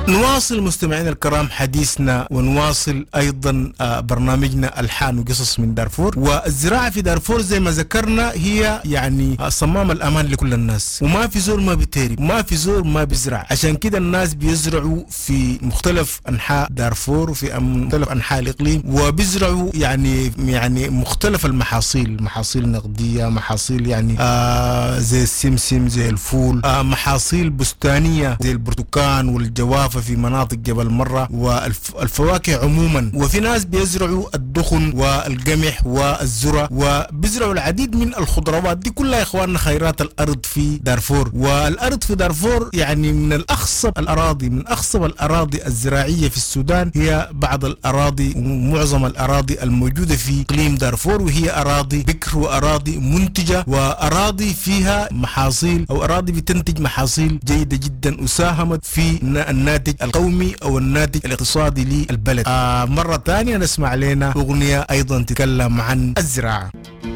نواصل مستمعينا الكرام حديثنا ونواصل أيضا برنامجنا ألحان وقصص من دارفور. والزراعة في دارفور زي ما ذكرنا هي يعني صمام الأمان لكل الناس، وما في زور ما بيتهرب، ما في زور ما بيزرع. عشان كده الناس بيزرعوا في مختلف أنحاء دارفور وفي مختلف أنحاء الإقليم، وبيزرعوا يعني مختلف المحاصيل، محاصيل نقدية، محاصيل يعني زي السمسم، زي الفول، محاصيل بستانية زي البرتقال والجوافة في مناطق جبل مرة، والفواكه عموما. وفي ناس بيزرعوا الدخن والقمح والذرة، وبيزرعوا العديد من الخضروات. دي كلها يا اخواننا خيرات الارض في دارفور. والارض في دارفور يعني من اخصب الاراضي الزراعية في السودان. هي بعض الاراضي ومعظم الاراضي الموجودة في اقليم دارفور، وهي اراضي بكر واراضي منتجة واراضي فيها محاصيل او اراضي بتنتج محاصيل جيدة جدا، وساهمت في الناتج القومي او الناتج الاقتصادي للبلد. مرة ثانية نسمع لنا اغنية ايضا تتكلم عن الزراعة.